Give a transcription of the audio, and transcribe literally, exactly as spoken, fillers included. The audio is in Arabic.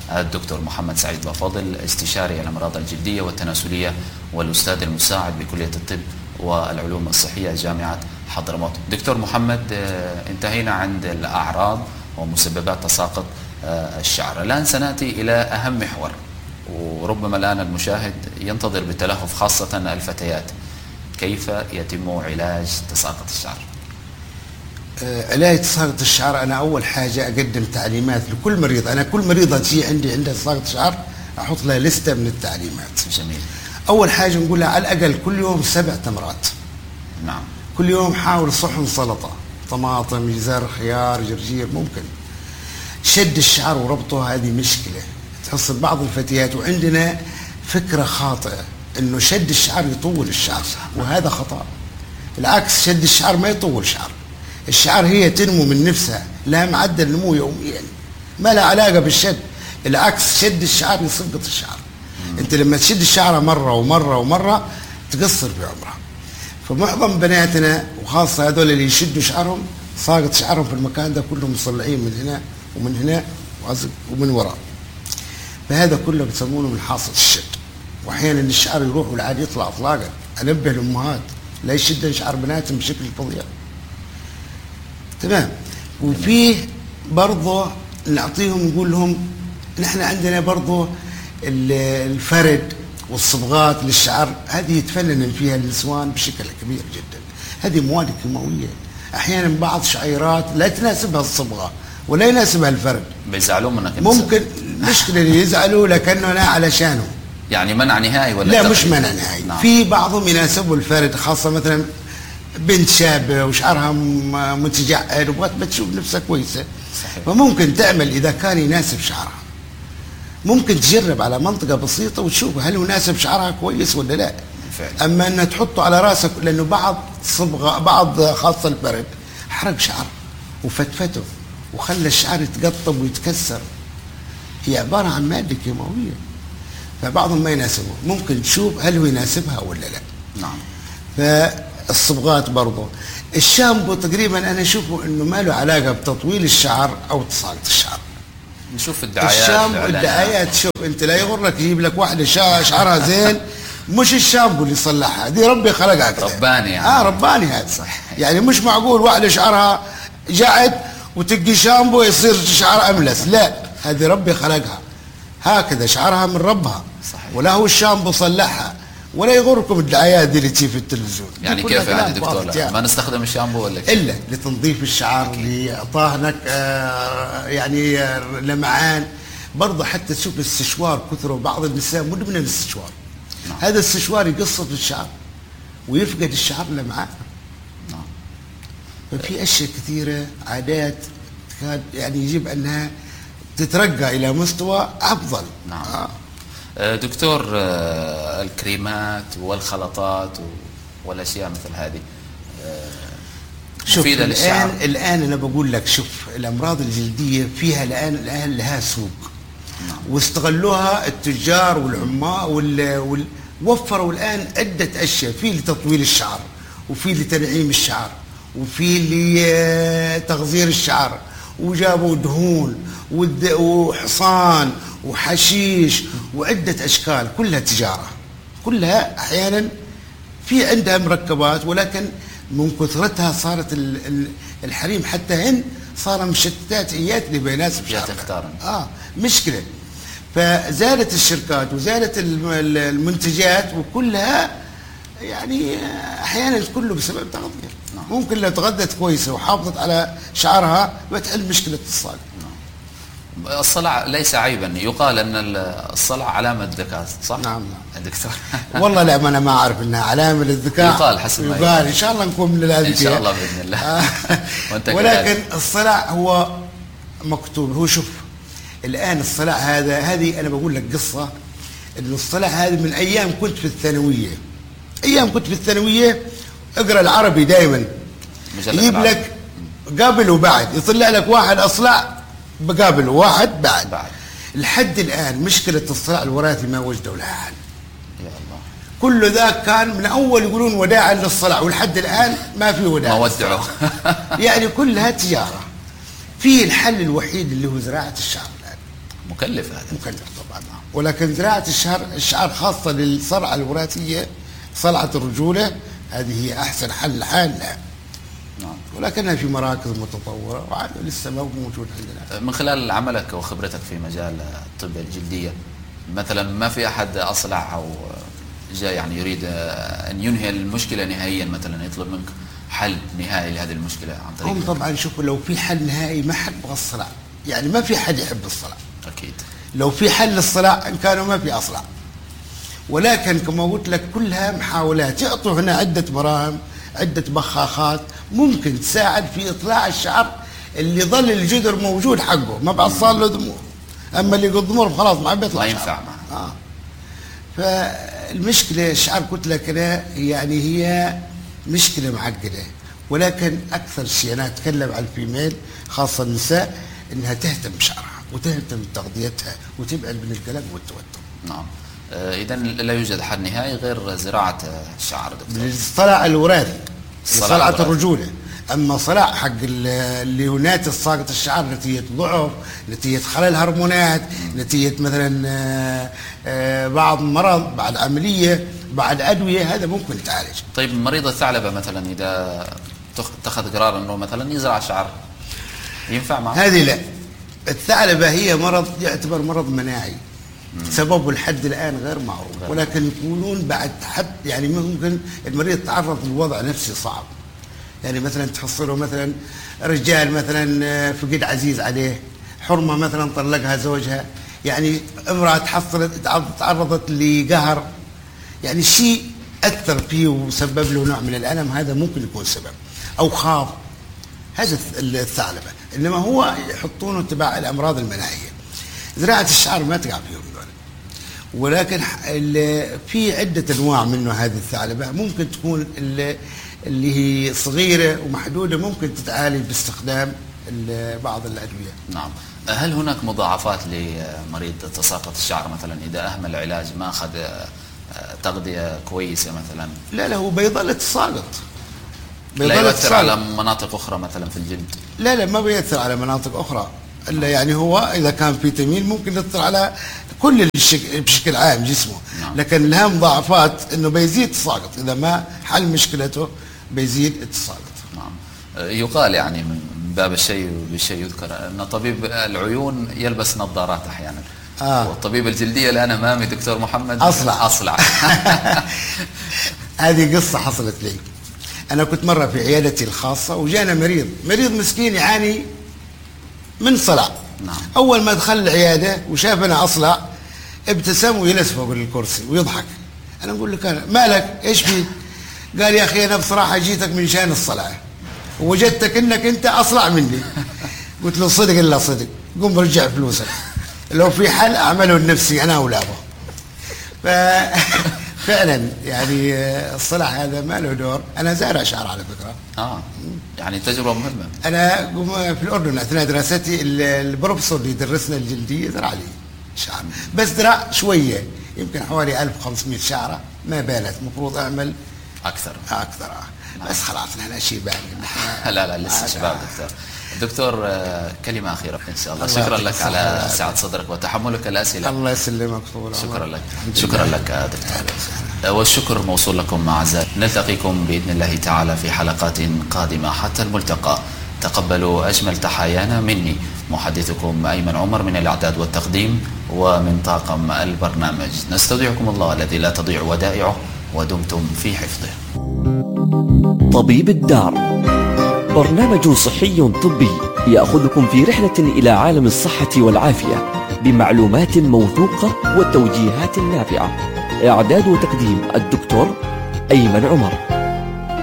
الدكتور محمد سعيد بافاضل، استشاري الأمراض الجلدية والتناسلية والأستاذ المساعد بكلية الطب والعلوم الصحية جامعة حضرموت. دكتور محمد، انتهينا عند الأعراض ومسببات تساقط الشعر. الآن سنأتي إلى أهم محور، وربما الآن المشاهد ينتظر بتلهف خاصة الفتيات. كيف يتم علاج تساقط الشعر؟ علاج تساقط الشعر، أنا أول حاجة أقدم تعليمات لكل مريض. أنا كل مريضة تجي عندي عندها تساقط شعر أحط لها لستة من التعليمات. جميل. أول حاجة نقولها على الأقل كل يوم سبع تمرات. نعم. كل يوم حاول صحن سلطة، طماطم، جزر، خيار، جرجير. ممكن شد الشعر وربطه، هذه مشكلة تحصل بعض الفتيات، وعندنا فكرة خاطئة إنه شد الشعر يطول الشعر، وهذا خطأ. بالعكس، شد الشعر ما يطول شعر. الشعر هي تنمو من نفسها، لها معدل نمو يوميا، ما لها علاقة بالشد. العكس، شد الشعر يسقط الشعر. مم. انت لما تشد الشعر مرة ومرة ومرة تقصر بعمرها. فمعظم بناتنا وخاصة هذول اللي يشدوا شعرهم ساقط شعرهم في المكان ده كلهم مصلعين من هنا ومن هنا ومن وراء. فهذا كله بيسمونه من حاصل الشد. واحيانا الشعر يروح والعاد يطلع اطلاقا. انبه الامهات لا يشدن شعر بناتهم بشكل فظيع. تمام. وفيه برضه نعطيهم نقول لهم نحن عندنا برضه الفرد والصبغات للشعر، هذه يتفنن فيها النسوان بشكل كبير جدا. هذه مواد كيماويه، احيانا بعض شعيرات لا تناسبها الصبغه ولا يناسبها الفرد، بيزعلوا منك. ممكن المشكله اللي يزعلوا لكنه انا علشانه. يعني منع نهائي ولا لا؟ مش منع نهائي. نعم. في بعضهم يناسبه الفرد، خاصه مثلا بنت شابه وشعرها متجعد وبغت بتشوف نفسها كويسه. صحيح. فممكن تعمل اذا كان يناسب شعرها. ممكن تجرب على منطقه بسيطه وتشوف هل يناسب شعرها كويس ولا لا. فعلا. اما ان تحطه على راسك، لانه بعض صبغه بعض خاصه البرد حرق شعر وفتفته وخلى الشعر يتقطب ويتكسر. هي عباره عن ماده كيماويه، فبعضهم ما يناسبه. ممكن تشوف هل هو يناسبها ولا لا. نعم. فالصبغات برضه، الشامبو تقريبا انا اشوفه انه ما له علاقه بتطويل الشعر او تساقط الشعر. نشوف الدعايات. الشامبو الدعايات، شوف انت لا يغرك يجيب لك واحده شعرها زين، مش الشامبو اللي يصلحها، دي ربي خلقها كده. رباني يعني. اه رباني هذا. صح. يعني مش معقول واحده شعرها جعد وتقي شامبو يصير شعر املس، لا، هذه ربي خلقها هكذا، شعرها من ربها. صحيح. ولا هو الشامبو صلحها. ولا يغركم الدعايات دي اللي تجي في التلفزيون. يعني كيف يعني دكتور؟ يعني ما نستخدم الشامبو ولا كيف؟ الا لتنظيف الشعر، لاعطاه آه يعني آه لمعان. برضه حتى تشوف السشوار كثره، بعض النساء مدمنه للسشوار. نعم. هذا السشوار يقصف الشعر ويفقد الشعر لمعان. نعم. ففي اشياء كثيره، عادات يعني يجب انها تترقى الى مستوى افضل. نعم. آه. دكتور، الكريمات والخلطات والاشياء مثل هذه مفيده للشعر؟ الان الان انا بقول لك، شوف الامراض الجلديه فيها الان الان لها سوق. نعم. واستغلوها التجار والعمال وال... وال... وفروا الان عده اشياء، في لتطويل الشعر، وفي لتنعيم الشعر، وفي لتغذير الشعر، وجابوا دهون وحصان وحشيش وعدة أشكال، كلها تجارة، كلها أحيانا في عندها مركبات، ولكن من كثرتها صارت الحريم حتى هن صار مشتتات إيات اللي بيناسب شعرها. آه مشكلة. فزادت الشركات وزادت المنتجات، وكلها يعني أحيانا كله بسبب تغذية. ممكن لو تغذت كويسة وحافظت على شعرها بتحل مشكلة الصلع. الصلع ليس عيبا، يقال ان الصلع علامه ذكاء، صح؟ نعم دكتور. والله لا، ما انا ما اعرف انها علامه للذكاء. يقال حسب ما يقال. ان شاء الله نكون من الاذكياء ان شاء الله باذن الله. ولكن الصلع هو مكتوب. هو شوف الان الصلع هذا، هذه انا بقول لك قصه، انه الصلع هذا من ايام كنت في الثانويه. ايام كنت في الثانويه اقرا العربي دائما، يجيب لك قبل وبعد، يطلع لك واحد اصلع بقابل واحد بعد. بعد لحد الان مشكله الصلع الوراثي ما وجدوا لها حل. يا الله. كل ذاك كان من اول يقولون وداعا للصلع، ولحد الان ما في وداع. ما ودعوا. يعني كلها تجاره. في الحل الوحيد اللي هو زراعه الشعر الان. مكلف هذا. مكلف طبعا. ولكن زراعة الشعر الشعر خاصة للصلعة الوراثية، صلعة الرجولة، هذه هي أحسن حل حال لها. نعم. ولكنها في مراكز متطورة وعاد لسه ما هو موجود عندنا. من خلال عملك وخبرتك في مجال الطب الجلدية، مثلا ما في أحد أصلع أو جاء يعني يريد أن ينهي المشكلة نهائيا، مثلا يطلب منك حل نهائي لهذه المشكلة عن طريق؟ هم طبعا شوفوا، لو في حل نهائي ما حد بغى الصلع، يعني ما في حد يحب الصلع. أكيد. لو في حل للصلع إن كانوا ما في أصلع، ولكن كما قلت لك كلها محاولات. يعطوا هنا عدة مراهم، عدة بخاخات ممكن تساعد في إطلاع الشعر اللي ظل الجذر موجود حقه، ما بعد صار له دمور. أما اللي قد ضمور خلاص ما بيطلع، ما ينفع معه. آه. فالمشكلة الشعر قلت لك أنا يعني هي مشكلة معقدة، ولكن أكثر شيء أنا أتكلم عن الفيميل خاصة النساء إنها تهتم بشعرها وتهتم بتغذيتها وتبعد من القلق والتوتر. نعم. إذا لا يوجد حل نهائي غير زراعة الشعر دكتور. الصلع الوراثي، صلعة الرجولة. أما صلع حق اللي هو ناتج ساقط الشعر نتيجة ضعف، نتيجة خلل هرمونات، نتيجة مثلا بعض مرض، بعد عملية، بعد أدوية، هذا ممكن يتعالج. طيب مريض الثعلبة مثلا إذا اتخذ قرار أنه مثلا يزرع شعر ينفع معه؟ هذه لا. الثعلبة هي مرض يعتبر مرض مناعي، سببه لحد الآن غير معروف، ولكن يقولون بعد حد يعني ممكن المريض يتعرض لوضع نفسي صعب. يعني مثلا تحصله مثلا رجال مثلا فقد عزيز عليه، حرمة مثلا طلقها زوجها، يعني امرأة تحصلت تعرضت لقهر، يعني شيء أثر فيه وسبب له نوع من الألم، هذا ممكن يكون سبب، أو خاف. هذا الثعلبة. إنما هو يحطونه تبع الأمراض المناعية. زراعة الشعر ما تقع فيهم دول، ولكن في عدة أنواع منه. هذه الثعلبة ممكن تكون اللي هي صغيرة ومحدودة، ممكن تتعالج باستخدام بعض الأدوية. نعم. هل هناك مضاعفات لمريض تساقط الشعر مثلا إذا أهمل العلاج، ما أخذ تغذية كويسة مثلا؟ لا لا، هو بيظل تساقط، لا يؤثر على مناطق أخرى مثلا في الجلد؟ لا لا، ما بيأثر على مناطق أخرى إلا يعني هو إذا كان في تميل ممكن يأثر على كل الشك... بشكل عام جسمه. نعم. لكن لها مضاعفات إنه بيزيد تساقط، إذا ما حل مشكلته بيزيد التساقط. نعم. يقال يعني من باب الشيء بالشيء يذكر أن طبيب العيون يلبس نظارات أحيانا. آه. والطبيب الجلدية الآن أمامي دكتور محمد أصلع أصلع. هذه قصة حصلت لي. أنا كنت مرة في عيادتي الخاصة وجانا مريض مريض مسكين يعاني من صلع. نعم. أول ما دخل العيادة وشاف أنا أصلع ابتسم ويجلس فوق الكرسي ويضحك. أنا أقول له أنا مالك إيش في؟ قال يا أخي أنا بصراحة جيتك من شان الصلع ووجدتك إنك أنت أصلع مني. قلت له صدق إلا صدق، قم برجع فلوسك، لو في حل أعمله لنفسي أنا ولاده. ففعلا يعني الصلع هذا ما له دور. أنا زارع شعر على فكرة. آه يعني تجربة مهمة. أنا في الأردن أثناء دراستي البروفيسور اللي درسنا الجلدية زرع لي شعر، بس زرع شوية يمكن حوالي ألف وخمسمائة شعرة، ما بالت، مفروض أعمل أكثر أكثر آه. بس خلاص نحن شيء باقي. لا لا لسه شباب. دكتور دكتور كلمة أخيرة إن شاء الله. شكرا لك على سعة صدرك وتحملك الأسئلة. الله يسلمك. شكرا لك. شكرا لك دكتور، والشكر موصول لكم أعزائي. نلتقيكم بإذن الله تعالى في حلقات قادمة. حتى الملتقى، تقبلوا أجمل تحايانا مني محدثكم أيمن عمر من الإعداد والتقديم ومن طاقم البرنامج. نستودعكم الله الذي لا تضيع ودائعه ودمتم في حفظه. طبيب الدار، برنامج صحي طبي يأخذكم في رحلة إلى عالم الصحة والعافية بمعلومات موثوقة وتوجيهات نافعة. إعداد وتقديم الدكتور أيمن عمر.